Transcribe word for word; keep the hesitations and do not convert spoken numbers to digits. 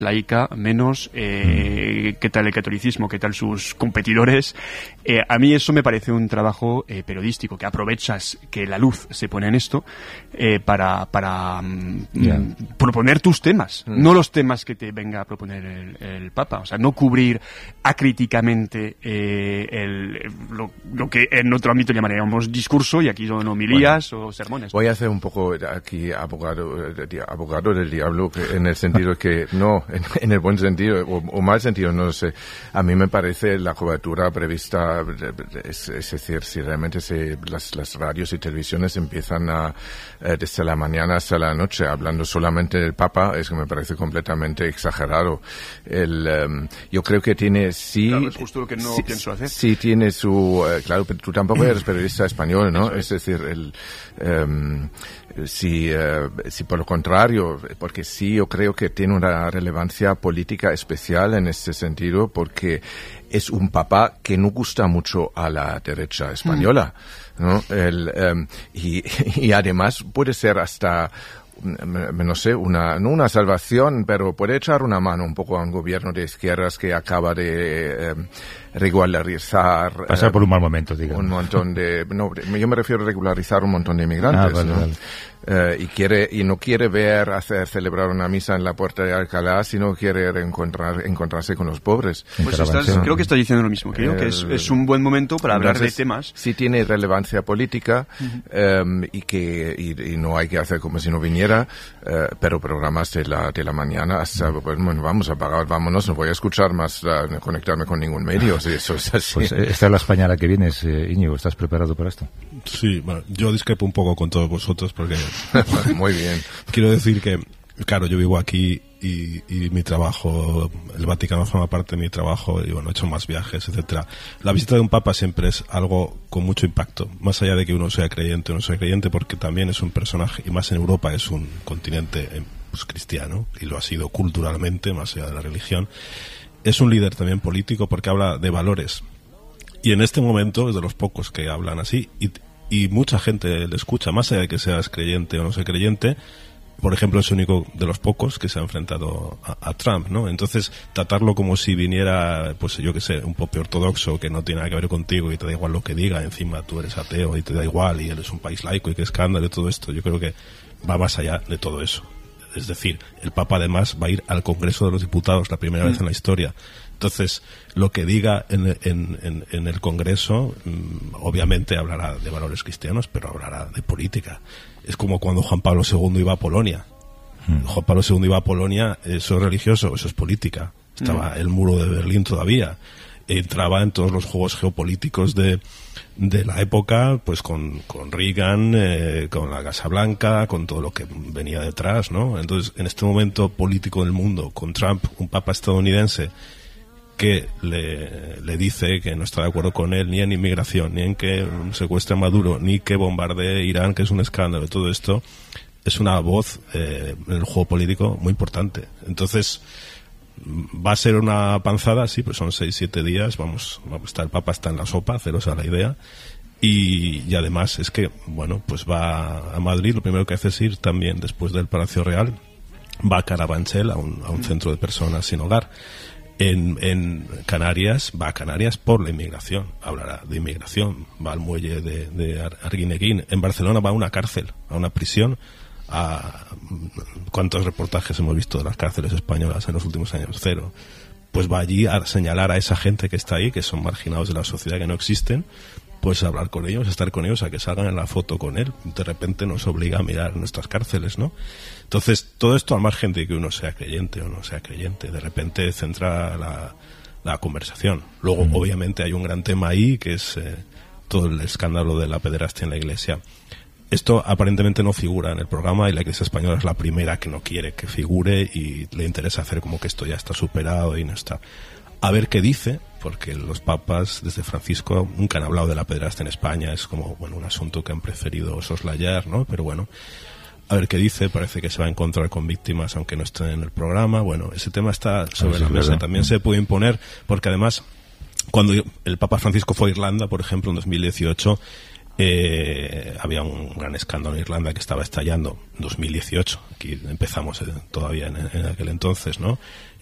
laica, menos eh, qué tal el catolicismo, qué tal sus competidores. Eh, a mí eso me parece un trabajo eh, periodístico, que aprovechas que la luz se pone en esto eh, para, para yeah. m, proponer tus temas, mm. no los temas que te venga a proponer el, el Papa. O sea, no cubrir acríticamente eh, el, lo, lo que en otro ámbito llamaríamos discurso, y aquí son homilías bueno, o sermones. Voy a hacer un poco aquí abogado, abogado del diablo, que en el sentido que no, En, en el buen sentido o, o mal sentido, no lo sé. A mí me parece la cobertura prevista, es, es decir, si realmente se, las, las radios y televisiones empiezan a, eh, desde la mañana hasta la noche hablando solamente del Papa, es que me parece completamente exagerado. El, um, yo creo que tiene sí... Claro, es justo lo que no sí, pienso hacer. Sí tiene su... Eh, claro, pero tú tampoco eres periodista español, ¿no? Es. es decir, el... Um, Si, eh, si por lo contrario, porque sí yo creo que tiene una relevancia política especial en este sentido, porque es un papa que no gusta mucho a la derecha española, ¿no? El, um, y, y además puede ser hasta, no sé, una, no una salvación, pero puede echar una mano un poco a un gobierno de izquierdas que acaba de eh, regularizar... Pasar eh, por un mal momento, digamos. Un montón de... No, yo me refiero a regularizar un montón de inmigrantes, ah, vale, ¿no? Vale. Uh, y quiere y no quiere ver hacer celebrar una misa en la puerta de Alcalá, sino quiere encontrar encontrarse con los pobres. Pues estás, creo que estás diciendo lo mismo que yo, que es, es un buen momento para hablar Entonces, de temas. Sí tiene relevancia política uh-huh. um, y que y, y no hay que hacer como si no viniera, uh, pero programas de la de la mañana hasta uh-huh. bueno, vamos a pagar, vámonos, no voy a escuchar más, uh, conectarme con ningún medio, si eso es así. Pues esta es la España a la que vienes, eh, Íñigo, ¿estás preparado para esto? Sí, bueno, yo discrepo un poco con todos vosotros porque muy bien. Quiero decir que, claro, yo vivo aquí y, y mi trabajo, el Vaticano forma parte de mi trabajo y bueno, he hecho más viajes, etcétera. La visita de un papa siempre es algo con mucho impacto, más allá de que uno sea creyente o no sea creyente, porque también es un personaje, y más en Europa es un continente pues, cristiano, y lo ha sido culturalmente, más allá de la religión. Es un líder también político porque habla de valores. Y en este momento es de los pocos que hablan así, y y mucha gente le escucha, más allá de que seas creyente o no sea creyente. Por ejemplo, es el único de los pocos que se ha enfrentado a, a Trump, ¿no? Entonces, tratarlo como si viniera, pues yo que sé, un pope ortodoxo que no tiene nada que ver contigo y te da igual lo que diga, encima tú eres ateo y te da igual y él es un país laico y qué escándalo y todo esto, yo creo que va más allá de todo eso. Es decir, el Papa además va a ir al Congreso de los Diputados la primera mm. vez en la historia. Entonces, lo que diga en, en, en, en el Congreso, mmm, obviamente hablará de valores cristianos, pero hablará de política. Es como cuando Juan Pablo segundo iba a Polonia. Mm. Juan Pablo segundo iba a Polonia, eso es religioso, eso es política. Estaba mm. el muro de Berlín todavía. Entraba en todos los juegos geopolíticos de, de la época, pues con, con Reagan, eh, con la Casa Blanca, con todo lo que venía detrás, ¿no? Entonces, en este momento político del mundo, con Trump, un papa estadounidense, que le, le dice que no está de acuerdo con él ni en inmigración, ni en que secuestre a Maduro, ni que bombardee Irán, que es un escándalo. Todo esto es una voz eh, en el juego político muy importante. Entonces, va a ser una panzada, sí, pues son seis, siete días, vamos, vamos a estar, el Papa está en la sopa, haceros a la idea. Y, y además es que, bueno, pues va a Madrid, lo primero que hace es ir también después del Palacio Real, va a Carabanchel, a un, a un centro de personas sin hogar. En, en Canarias, va a Canarias por la inmigración, hablará de inmigración, va al muelle de, de Arguineguín. En Barcelona va a una cárcel, a una prisión. A, ¿cuántos reportajes hemos visto de las cárceles españolas en los últimos años? Cero. Pues va allí a señalar a esa gente que está ahí, que son marginados de la sociedad, que no existen, pues a hablar con ellos, a estar con ellos, a que salgan en la foto con él. De repente nos obliga a mirar nuestras cárceles, ¿no? Entonces, todo esto al margen de que uno sea creyente o no sea creyente, de repente centra la, la conversación. Luego, mm. obviamente, hay un gran tema ahí, que es eh, todo el escándalo de la pederastia en la Iglesia. Esto aparentemente no figura en el programa y la Iglesia española es la primera que no quiere que figure y le interesa hacer como que esto ya está superado y no está. A ver qué dice, porque los papas desde Francisco nunca han hablado de la pederastia en España, es como bueno un asunto que han preferido soslayar, ¿no? Pero bueno, a ver qué dice, parece que se va a encontrar con víctimas aunque no estén en el programa. Bueno, ese tema está sobre la mesa, también se puede imponer, porque además cuando el Papa Francisco fue a Irlanda, por ejemplo, en dos mil dieciocho, Eh, había un gran escándalo en Irlanda que estaba estallando en dos mil dieciocho, aquí empezamos eh, todavía en, en aquel entonces, ¿no?